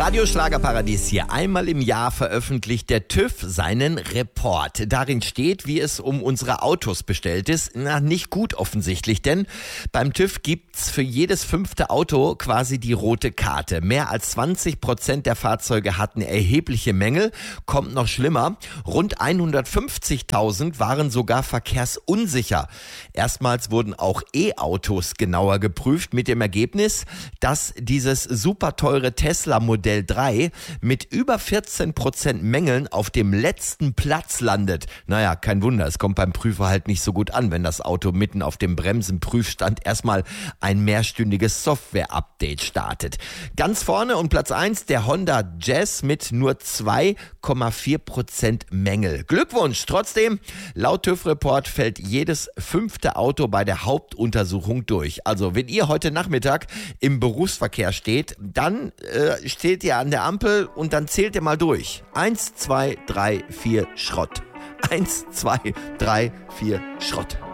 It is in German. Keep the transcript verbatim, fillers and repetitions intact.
Radio Schlagerparadies hier. Einmal im Jahr veröffentlicht der TÜV seinen Report. Darin steht, wie es um unsere Autos bestellt ist. Na, nicht gut offensichtlich, denn beim TÜV gibt's für jedes fünfte Auto quasi die rote Karte. Mehr als zwanzig Prozent der Fahrzeuge hatten erhebliche Mängel. Kommt noch schlimmer. Rund hundertfünfzigtausend waren sogar verkehrsunsicher. Erstmals wurden auch E-Autos genauer geprüft mit dem Ergebnis, dass dieses super teure Tesla Modell drei mit über vierzehn Prozent Mängeln auf dem letzten Platz landet. Naja, kein Wunder, es kommt beim Prüfer halt nicht so gut an, wenn das Auto mitten auf dem Bremsenprüfstand erstmal ein mehrstündiges Software-Update startet. Ganz vorne und Platz eins der Honda Jazz mit nur zwei Komma vier Prozent Mängel. Glückwunsch! Trotzdem, laut TÜV-Report fällt jedes fünfte Auto bei der Hauptuntersuchung durch. Also, wenn ihr heute Nachmittag im Berufsverkehr steht, dann äh, steht ihr an der Ampel und dann zählt ihr mal durch. Eins, zwei, drei, vier, Schrott. Eins, zwei, drei, vier, Schrott.